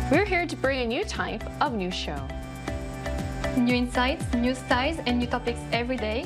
We're here to bring a new type of news show. New insights, new styles, and new topics every day.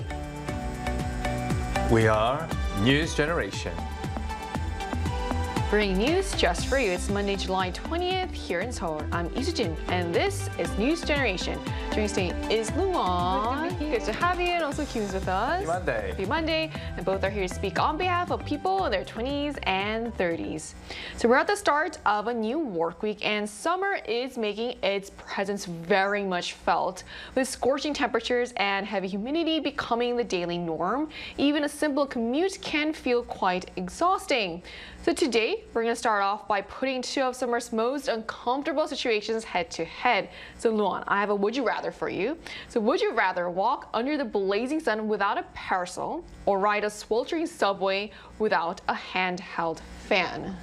We are News Generation. Bringing news just for you. It's Monday, July 20th here in Seoul. I'm Lee Soo-jin, and this is News Generation. Joining us today is Luan. Good to have you, and also Kyun's with us. Happy Monday. Happy Monday. And both are here to speak on behalf of people in their 20s and 30s. So we're at the start of a new work week, and summer is making its presence very much felt. With scorching temperatures and heavy humidity becoming the daily norm, even a simple commute can feel quite exhausting. So today, we're going to start off by putting two of summer's most uncomfortable situations head to head. So Luan, I have a would you rather for you. So would you rather walk under the blazing sun without a parasol or ride a sweltering subway without a handheld fan?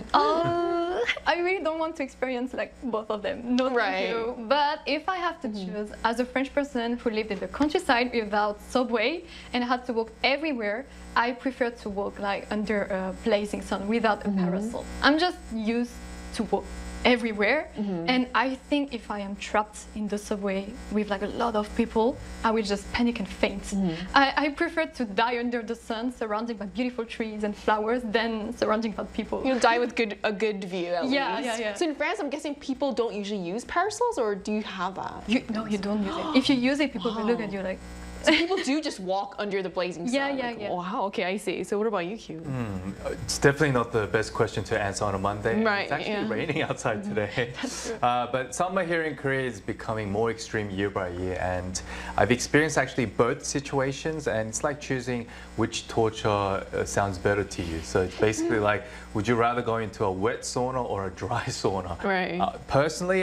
I really don't want to experience like both of them. No, thank you. But if I have to choose, as a French person who lived in the countryside without subway and had to walk everywhere, I prefer to walk like under a blazing sun without a parasol. I'm just used to walk everywhere, and I think if I am trapped in the subway with like a lot of people, I will just panic and faint. I prefer to die under the sun, surrounded by beautiful trees and flowers, than surrounded by people. You'll die with a good view at least. Yeah. So in France, I'm guessing people don't usually use parasols, or do you have that? No, you don't use it. If you use it, people will look at you like. So people do just walk under the blazing sun. Yeah. Wow, okay, I see. So what about you, Q? It's definitely not the best question to answer on a Monday. Right, It's actually raining outside today. That's true. But summer here in Korea is becoming more extreme year by year, and I've experienced actually both situations, and it's like choosing which torture sounds better to you. So it's basically like, would you rather go into a wet sauna or a dry sauna? Right. Personally,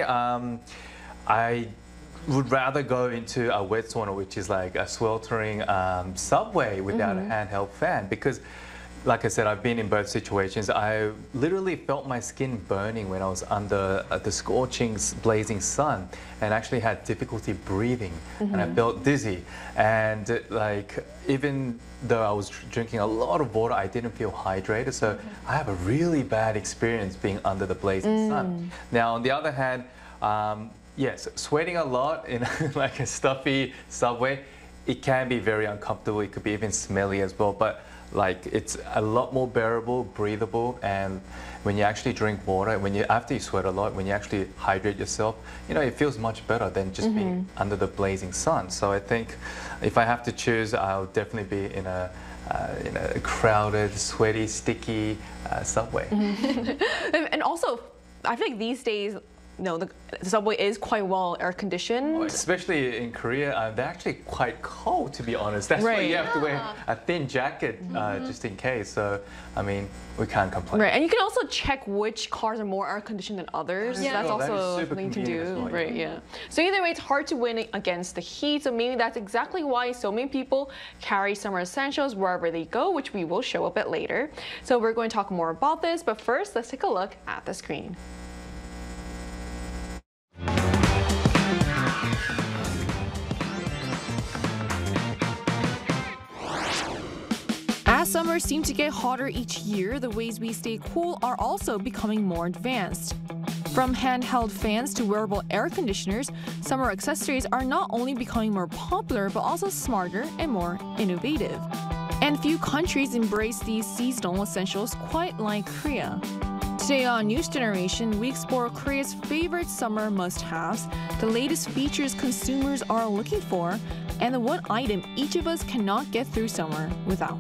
I would rather go into a wet sauna, which is like a sweltering subway without a handheld fan, because like I said, I've been in both situations. I literally felt my skin burning when I was under the scorching, blazing sun, and actually had difficulty breathing, and I felt dizzy. And like, even though I was drinking a lot of water, I didn't feel hydrated. So I have a really bad experience being under the blazing sun. Now, on the other hand, yes, sweating a lot in like a stuffy subway, it can be very uncomfortable. It could be even smelly as well, but like it's a lot more bearable, breathable, and when you actually drink water, after you sweat a lot, when you actually hydrate yourself, you know, it feels much better than just being under the blazing sun. So I think if I have to choose, I'll definitely be in a crowded, sweaty, sticky subway. And also, I feel like these days, no, the subway is quite well air conditioned. Especially in Korea, they're actually quite cold, to be honest. That's why you have to wear a thin jacket just in case. So, I mean, we can't complain. Right, and you can also check which cars are more air conditioned than others. Yeah. That's Oh, that is also super something to convenient do. as well, Right, yeah. So either way, it's hard to win against the heat. So maybe that's exactly why so many people carry summer essentials wherever they go, which we will show a bit later. So we're going to talk more about this, but first, let's take a look at the screen. As summers seem to get hotter each year, the ways we stay cool are also becoming more advanced. From handheld fans to wearable air conditioners, summer accessories are not only becoming more popular but also smarter and more innovative. And few countries embrace these seasonal essentials quite like Korea. Today on News Generation, we explore Korea's favorite summer must-haves, the latest features consumers are looking for, and the one item each of us cannot get through summer without.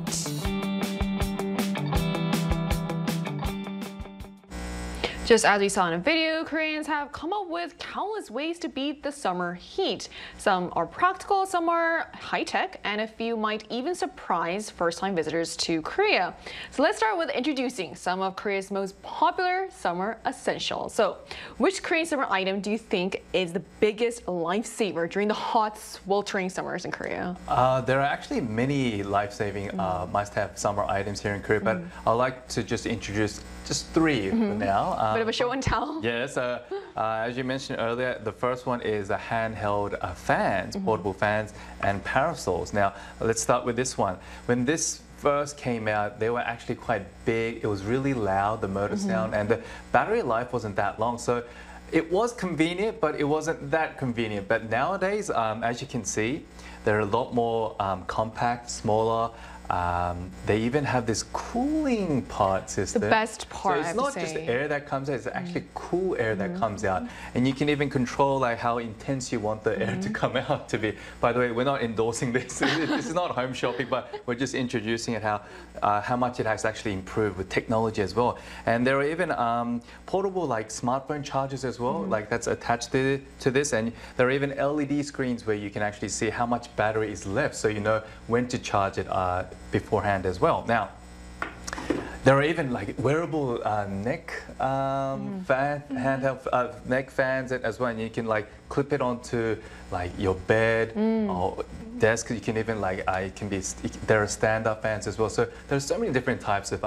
Just as we saw in a video, Koreans have come up with countless ways to beat the summer heat. Some are practical, some are high-tech, and a few might even surprise first-time visitors to Korea. So let's start with introducing some of Korea's most popular summer essentials. So which Korean summer item do you think is the biggest lifesaver during the hot, sweltering summers in Korea? There are actually many life-saving must-have summer items here in Korea, but I'd like to just introduce just three for now. Bit of a show and tell. Yes, as you mentioned earlier, the first one is a handheld fans, portable fans and parasols. Now, let's start with this one. When this first came out, they were actually quite big. It was really loud, the motor sound, and the battery life wasn't that long. So it was convenient, but it wasn't that convenient. But nowadays, as you can see, they're a lot more compact, smaller. They even have this cooling part system. The best part, So it's not just air that comes out, it's actually cool air that comes out. And you can even control like how intense you want the air to come out to be. By the way, we're not endorsing this. This is not home shopping, but we're just introducing it how much it has actually improved with technology as well. And there are even portable like smartphone chargers as well, like that's attached to this. And there are even LED screens where you can actually see how much battery is left, so you know when to charge it beforehand as well. Now, there are even like wearable neck handheld neck fans as well, and you can like clip it onto like your bed or desk. You can even like there are stand-up fans as well. So there's so many different types of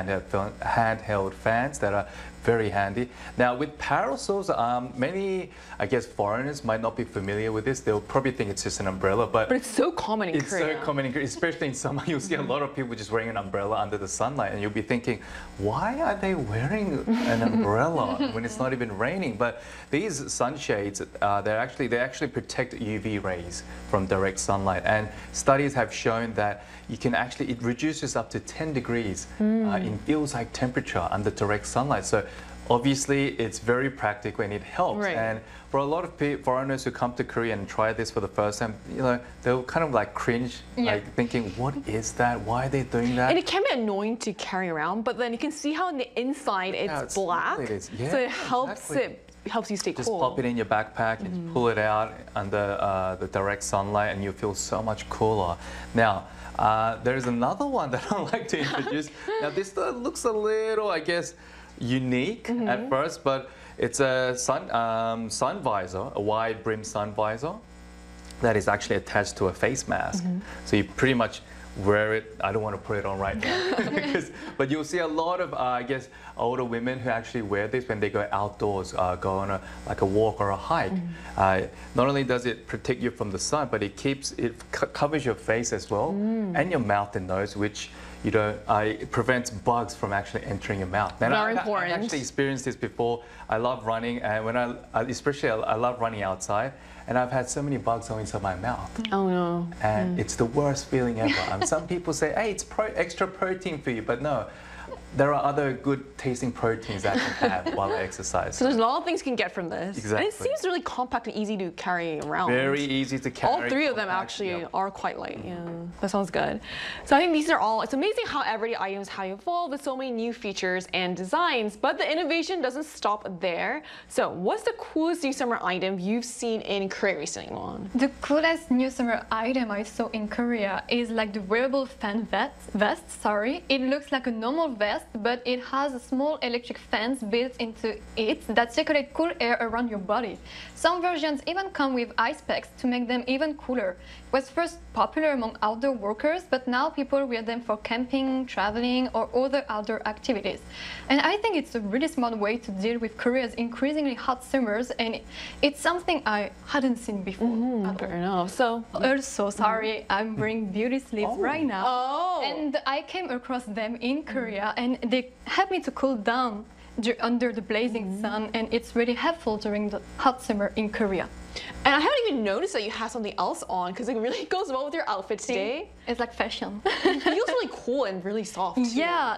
handheld fans that are very handy. Now with parasols, many I guess foreigners might not be familiar with this. They'll probably think it's just an umbrella, but it's so common in Korea. It's so common in Korea, especially in summer. You'll see a lot of people just wearing an umbrella under the sunlight, and you'll be thinking, why are they wearing an umbrella when it's not even raining? But these sunshades, they actually protect UV rays from direct sunlight, and studies have shown that it reduces up to 10 degrees in feels-like temperature under direct sunlight. So obviously it's very practical and it helps. Right. And for a lot of foreigners who come to Korea and try this for the first time, they'll kind of like cringe, like thinking, what is that? Why are they doing that? And it can be annoying to carry around, but then you can see how on the inside it's black, so it helps helps you stay cool. Just pop it in your backpack and pull it out under the direct sunlight, and you feel so much cooler. Now, there's another one that I'd like to introduce. Now, this looks a little, I guess, unique at first, but it's a sun visor, a wide brim sun visor that is actually attached to a face mask. So you pretty much wear it. I don't want to put it on right now, but you'll see a lot of, I guess, older women who actually wear this when they go outdoors, go on a walk or a hike. Not only does it protect you from the sun, but it covers your face as well, and your mouth and nose, which it prevents bugs from actually entering your mouth. And Very important. I've actually experienced this before. I love running, and I love running outside, and I've had so many bugs go inside my mouth. Oh no. And it's the worst feeling ever. Some people say, hey, it's extra protein for you, but no. There are other good tasting proteins that you can have while I exercise. So there's a lot of things you can get from this. Exactly. And it seems really compact and easy to carry around. Very easy to carry. All three of them actually are quite light. Yeah, that sounds good. So I think it's amazing how everyday items have evolved with so many new features and designs, but the innovation doesn't stop there. So what's the coolest new summer item you've seen in Korea recently, Won? The coolest new summer item I saw in Korea is like the wearable fan vest. It looks like a normal vest, but it has a small electric fans built into it that circulate cool air around your body. Some versions even come with ice packs to make them even cooler. It was first popular among outdoor workers, but now people wear them for camping, traveling, or other outdoor activities. And I think it's a really smart way to deal with Korea's increasingly hot summers, and it's something I hadn't seen before. Fair enough. So also, I'm wearing beauty sleeves right now. Oh. And I came across them in Korea, and they help me to cool down under the blazing sun, and it's really helpful during the hot summer in Korea. And I haven't even noticed that you have something else on because it really goes well with your outfit today. It's like fashion. It feels really cool and really soft too. Yeah,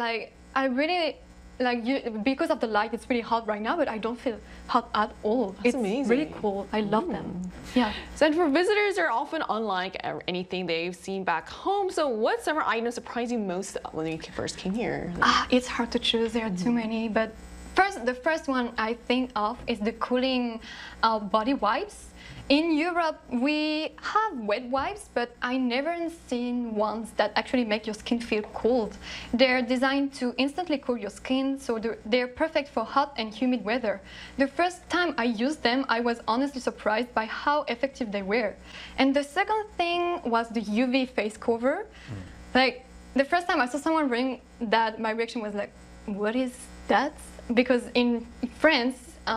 I really because of the light, it's really hot right now, but I don't feel hot at all. It's amazing. Really cool. I love them. Yeah. So and for visitors, they're often unlike anything they've seen back home. So what summer item surprised you most when you first came here? It's hard to choose. There are too many, but the first one I think of is the cooling body wipes. In Europe, we have wet wipes, but I never seen ones that actually make your skin feel cold. They're designed to instantly cool your skin, so they're perfect for hot and humid weather. The first time I used them, I was honestly surprised by how effective they were. And the second thing was the UV face cover. Like, the first time I saw someone wearing that, my reaction was like, what is that? Because in France,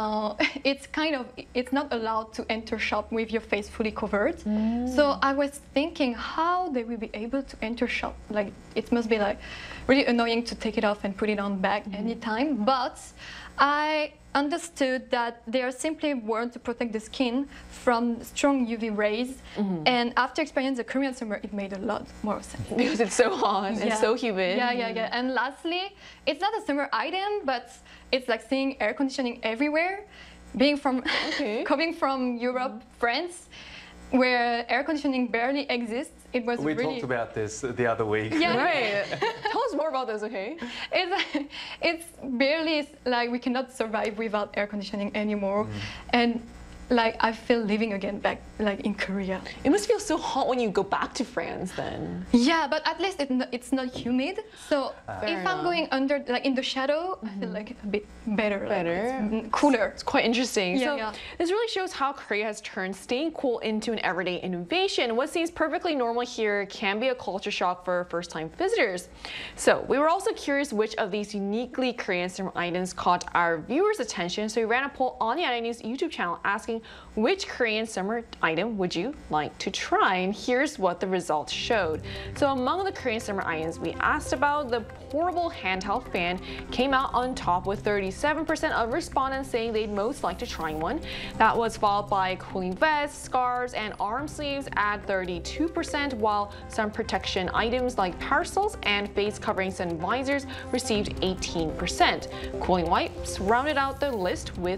it's not allowed to enter shop with your face fully covered. So I was thinking how they will be able to enter shop. Like, it must be like really annoying to take it off and put it on back anytime. But I understood that they are simply worn to protect the skin from strong UV rays. And after experiencing the Korean summer, it made a lot more sense. Because it's so hot and so humid. Yeah. And lastly, it's not a summer item, but it's like seeing air conditioning everywhere. Being from, coming from Europe, France, where air conditioning barely exists, it was We talked about this the other week. Yeah. Right. Tell us more about this, okay? It's barely like we cannot survive without air conditioning anymore. And like I feel living again back like in Korea. It must feel so hot when you go back to France then. Yeah, but at least it's not humid. So if enough. I'm going under, like in the shadow, I feel like a bit better. Better. Like it's cooler. It's quite interesting. Yeah, So yeah. this really shows how Korea has turned staying cool into an everyday innovation. What seems perfectly normal here can be a culture shock for first-time visitors. So we were also curious which of these uniquely Korean summer items caught our viewers' attention. So we ran a poll on the Arirang News YouTube channel asking which Korean summer item would you like to try? And here's what the results showed. So among the Korean summer items we asked about, the portable handheld fan came out on top with 37% of respondents saying they'd most like to try one. That was followed by cooling vests, scarves, and arm sleeves at 32%, while sun protection items like parasols and face coverings and visors received 18%. Cooling wipes rounded out the list with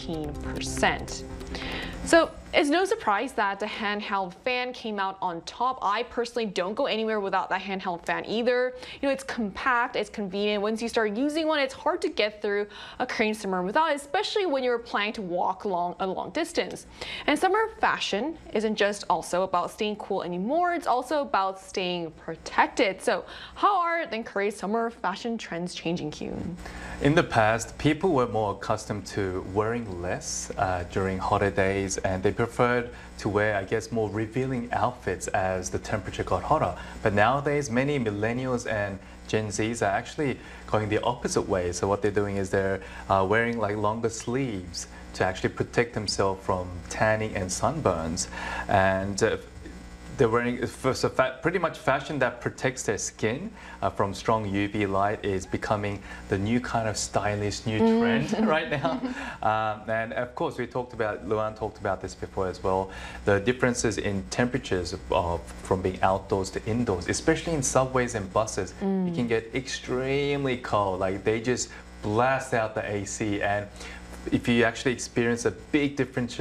13%. So it's no surprise that the handheld fan came out on top. I personally don't go anywhere without that handheld fan either. You know, it's compact, it's convenient. Once you start using one, it's hard to get through a Korean summer without it, especially when you're planning to walk a long distance. And summer fashion isn't just also about staying cool anymore, it's also about staying protected. So how are then Korea's summer fashion trends changing, Kyun? In the past, people were more accustomed to wearing less during hotter days, and they preferred to wear, I guess, more revealing outfits as the temperature got hotter. But nowadays, many millennials and Gen Zs are actually going the opposite way. So what they're doing is they're wearing like longer sleeves to actually protect themselves from tanning and sunburns. And they're wearing pretty much fashion that protects their skin from strong UV light is becoming the new kind of stylish new trend right now. And of course, Luan talked about this before as well, the differences in temperatures from being outdoors to indoors, especially in subways and buses. You can get extremely cold, like they just blast out the AC, and if you actually experience a big difference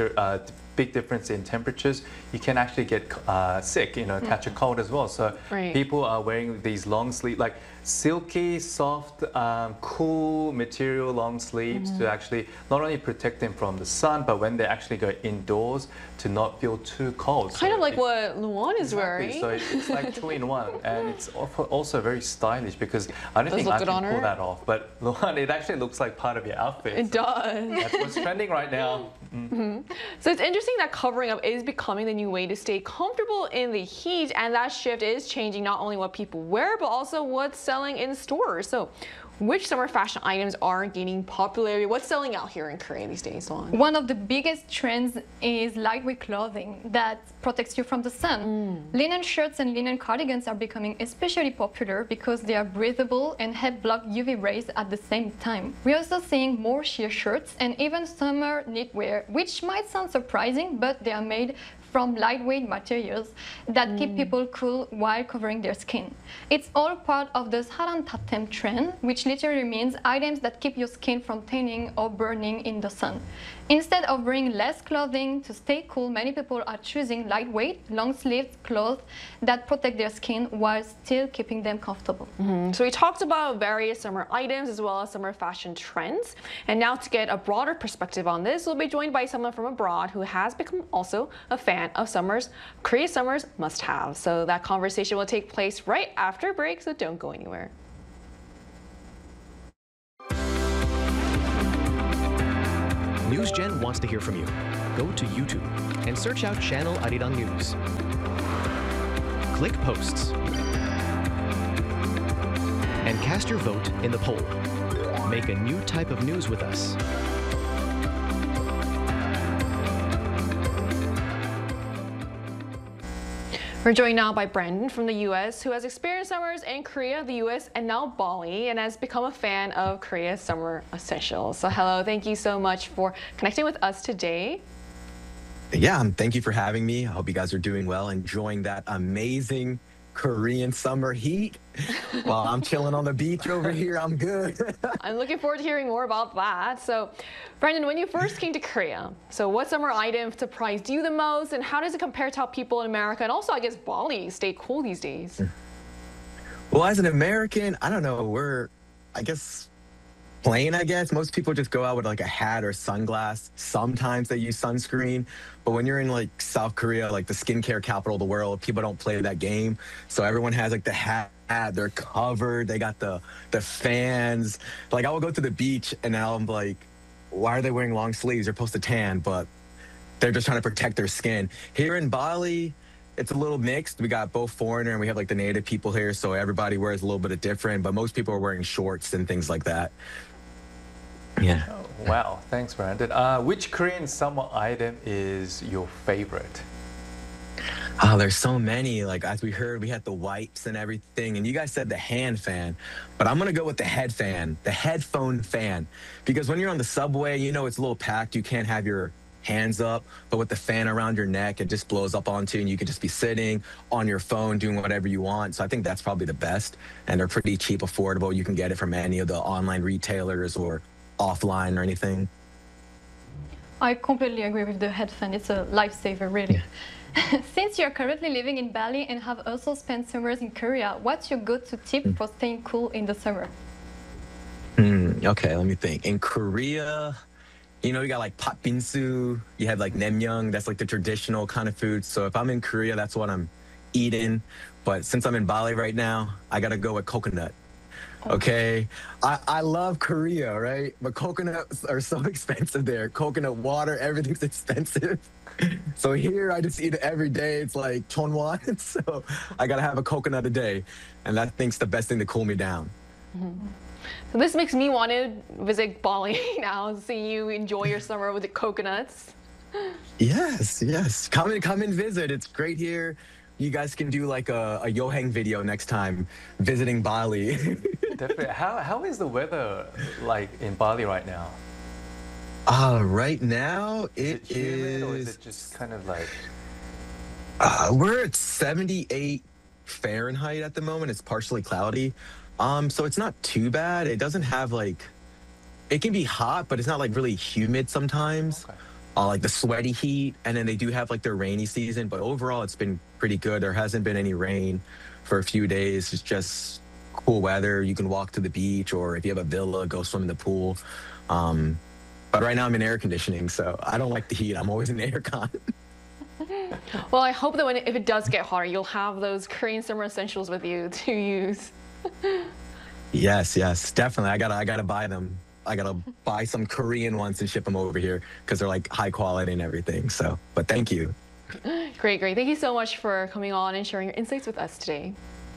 in temperatures, you can actually get sick, catch a cold as well. So people are wearing these long sleeve, like silky, soft, cool material long sleeves to actually not only protect them from the sun, but when they actually go indoors to not feel too cold. Kind of like what Luan is wearing. So it's like 2-in-1, and it's also very stylish because I don't think I can pull that off. But Luan, it actually looks like part of your outfit. It does. That's what's trending right now. So it's interesting that covering up is becoming the new way to stay comfortable in the heat, and that shift is changing not only what people wear, but also what's selling in stores. So which summer fashion items are gaining popularity? What's selling out here in Korea these days, Luan? One of the biggest trends is lightweight clothing that protects you from the sun. Linen shirts and linen cardigans are becoming especially popular because they are breathable and help block UV rays at the same time. We're also seeing more sheer shirts and even summer knitwear, which might sound surprising, but they are made from lightweight materials that keep people cool while covering their skin. It's all part of the 사랑타템 trend, which literally means items that keep your skin from tanning or burning in the sun. Instead of wearing less clothing to stay cool, many people are choosing lightweight, long-sleeved clothes that protect their skin while still keeping them comfortable. So we talked about various summer items as well as summer fashion trends. And now to get a broader perspective on this, we'll be joined by someone from abroad who has become also a fan of Korea summer's must-have. So that conversation will take place right after break, so don't go anywhere. NewsGen wants to hear from you. Go to YouTube and search out channel Arirang News. Click Posts and cast your vote in the poll. Make a new type of news with us. We're joined now by Brandon from the US, who has experienced summers in Korea, the US, and now Bali, and has become a fan of Korea's summer essentials. So hello, thank you so much for connecting with us today. Yeah, thank you for having me. I hope you guys are doing well, enjoying that amazing Korean summer heat. While I'm chilling on the beach over here, I'm good. I'm looking forward to hearing more about that. So, Brandon, when you first came to Korea, so what summer item surprised you the most, and how does it compare to how people in America, and also I guess Bali, stay cool these days? Well, as an American, I don't know, I guess, plain, I guess. Most people just go out with like a hat or sunglass. Sometimes they use sunscreen. But when you're in like South Korea, like the skincare capital of the world, people don't play that game. So everyone has like the hat, they're covered, they got the fans. Like I will go to the beach and now I'm like, why are they wearing long sleeves? They're supposed to tan, but they're just trying to protect their skin. Here in Bali, it's a little mixed. We got both foreigner and we have like the native people here. So everybody wears a little bit of different, but most people are wearing shorts and things like that. Yeah. Oh, wow, thanks, Brandon. Which Korean summer item is your favorite? Oh, there's so many. Like as we heard, we had the wipes and everything, and you guys said the hand fan, but I'm gonna go with the head fan, the headphone fan, because when you're on the subway, you know it's a little packed. You can't have your hands up, but with the fan around your neck, it just blows up onto you, and you can just be sitting on your phone doing whatever you want. So I think that's probably the best, and they're pretty cheap, affordable. You can get it from any of the online retailers or offline or anything. I completely agree with the head fan. It's a lifesaver, really. Yeah. Since you're currently living in Bali and have also spent summers in Korea, what's your go-to tip for staying cool in the summer? Okay, let me think. In Korea, you know, you got like patbinsu, you have like naengmyeon, that's like the traditional kind of food. So if I'm in Korea, that's what I'm eating. But since I'm in Bali right now, I gotta go with coconut. Okay, I love Korea, right? But coconuts are so expensive there. Coconut water, everything's expensive. So here I just eat it every day. It's like chonwon. So I gotta have a coconut a day. And I think's the best thing to cool me down. So this makes me want to visit Bali now, see you enjoy your summer with the coconuts. Yes, yes. Come and visit. It's great here. You guys can do like a Yohang video next time visiting Bali. Definitely. How is the weather like in Bali right now? Right now it is humid, is. or is it just kind of like? We're at 78 Fahrenheit at the moment. It's partially cloudy. So it's not too bad. It doesn't have like, it can be hot, but it's not like really humid sometimes. Okay. Like the sweaty heat, and then they do have like their rainy season, but overall it's been pretty good. There hasn't been any rain for a few days. It's just cool weather. You can walk to the beach, or if you have a villa, go swim in the pool. But right now I'm in air conditioning, so I don't like the heat. I'm always in aircon. Well, I hope that if it does get hotter, you'll have those Korean summer essentials with you to use. Yes, definitely. I gotta buy them. I gotta buy some Korean ones and ship them over here because they're like high quality and everything. So, but thank you. Great. Thank you so much for coming on and sharing your insights with us today.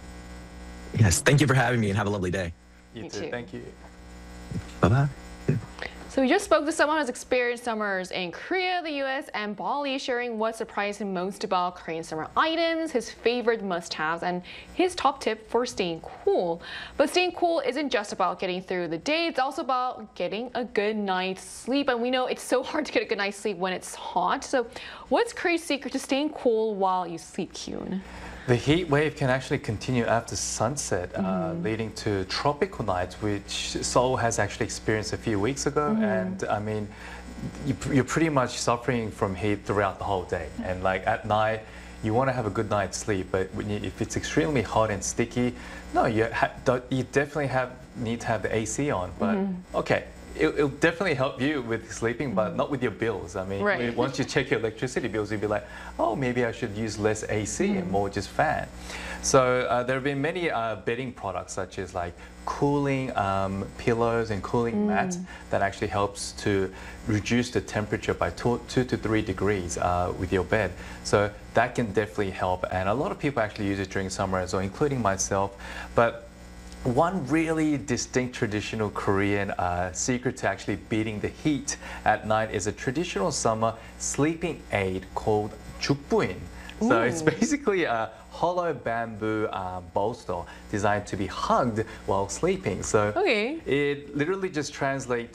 Yes, thank you for having me and have a lovely day. You Me too. too. Thank you. Bye-bye. So we just spoke to someone who's experienced summers in Korea, the US, and Bali, sharing what surprised him most about Korean summer items, his favorite must-haves, and his top tip for staying cool. But staying cool isn't just about getting through the day, it's also about getting a good night's sleep. And we know it's so hard to get a good night's sleep when it's hot. So what's Korea's secret to staying cool while you sleep, Kyun? The heat wave can actually continue after sunset, leading to tropical nights, which Seoul has actually experienced a few weeks ago. And I mean, you're pretty much suffering from heat throughout the whole day. And like at night, you want to have a good night's sleep, but if it's extremely hot and sticky, no, you definitely need to have the AC on. But okay. It'll definitely help you with sleeping, but not with your bills. I mean, right. Once you check your electricity bills, you'll be like, oh, maybe I should use less AC and more just fan. So there have been many bedding products, such as like cooling pillows and cooling mats that actually helps to reduce the temperature by 2 to 3 degrees with your bed. So that can definitely help. And a lot of people actually use it during summer as well, including myself. But one really distinct traditional Korean secret to actually beating the heat at night is a traditional summer sleeping aid called jukbuin. So it's basically a hollow bamboo bolster designed to be hugged while sleeping. So it literally just translates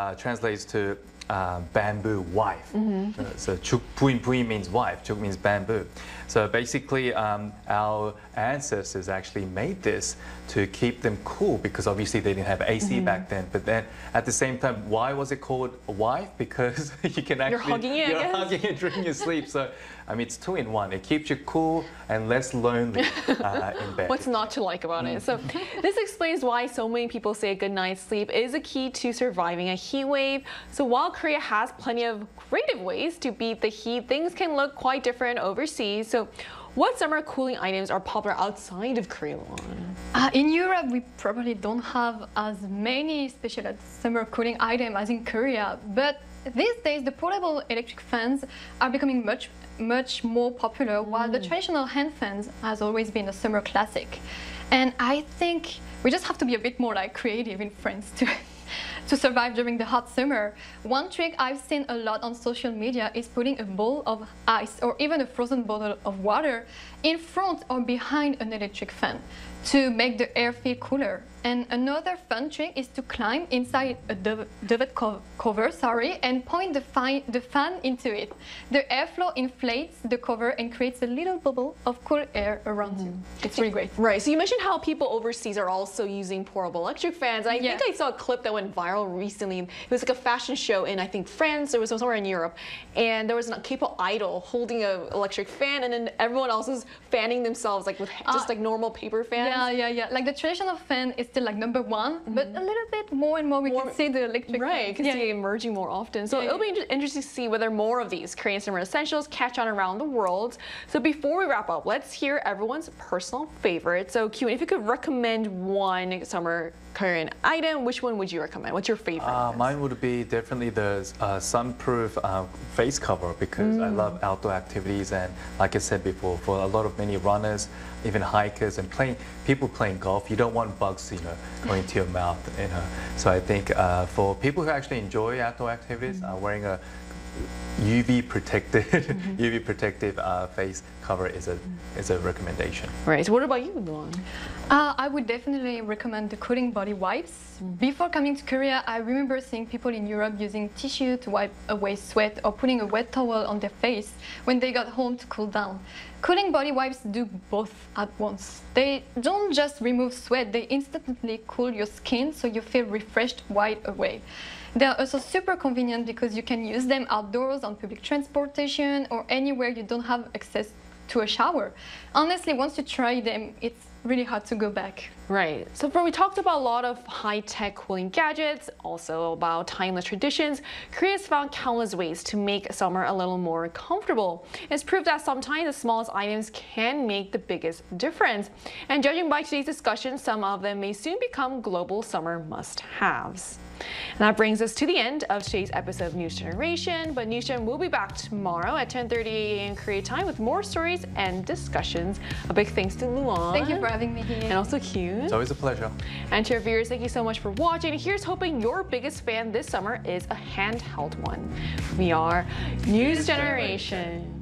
to bamboo wife. So chuk puin puin means wife, chuk means bamboo. So basically our ancestors actually made this to keep them cool because obviously they didn't have AC back then. But then at the same time, why was it called a wife? Because you can actually, you're hugging it during your sleep. So I mean, it's 2-in-1. It keeps you cool and less lonely in bed. What's not to like about it? So this explains why so many people say a good night's sleep is a key to surviving a heat wave. So while Korea has plenty of creative ways to beat the heat, things can look quite different overseas. So what summer cooling items are popular outside of Korea? In Europe, we probably don't have as many special summer cooling items as in Korea, but these days the portable electric fans are becoming much more popular, while the traditional hand fans has always been a summer classic. And I think we just have to be a bit more like creative in France to survive during the hot summer. One trick I've seen a lot on social media is putting a bowl of ice or even a frozen bottle of water in front or behind an electric fan to make the air feel cooler. And another fun trick is to climb inside a duvet cover, and point the fan into it. The airflow inflates the cover and creates a little bubble of cool air around you. It's really great. Right, so you mentioned how people overseas are also using portable electric fans. I think I saw a clip that went viral recently. It was like a fashion show in, I think, France, or it was somewhere in Europe. And there was a K-pop idol holding an electric fan, and then everyone else is fanning themselves like with just like normal paper fans. Yeah. Like the traditional fan is still like number one, but a little bit more and more we can see the electric. Right, because they're emerging more often. So it'll be interesting to see whether more of these Korean summer essentials catch on around the world. So before we wrap up, let's hear everyone's personal favorite. So Kyun, if you could recommend one summer Korean item, which one would you recommend? What's your favorite? Mine would be definitely the sunproof face cover, because I love outdoor activities, and like I said before, for a lot of many runners, even hikers and people playing golf, you don't want bugs, going to your mouth, So I think for people who actually enjoy outdoor activities, wearing a UV protective face cover is a recommendation. Right. So what about you, Luan? I would definitely recommend the cooling body wipes. Before coming to Korea, I remember seeing people in Europe using tissue to wipe away sweat or putting a wet towel on their face when they got home to cool down. Cooling body wipes do both at once. They don't just remove sweat, they instantly cool your skin so you feel refreshed right away. They're also super convenient because you can use them outdoors, on public transportation, or anywhere you don't have access to a shower. Honestly, once you try them, it's really hard to go back. Right. So we talked about a lot of high-tech cooling gadgets, also about timeless traditions. Korea's found countless ways to make summer a little more comfortable. It's proof that sometimes the smallest items can make the biggest difference. And judging by today's discussion, some of them may soon become global summer must-haves. And that brings us to the end of today's episode of News Generation. But News Gen will be back tomorrow at 10:30 a.m. Korea time with more stories and discussions. A big thanks to Luan. Thank you for having me here. And also Kyun. It's always a pleasure. And to our viewers, thank you so much for watching. Here's hoping your biggest fan this summer is a handheld one. We are News Generation.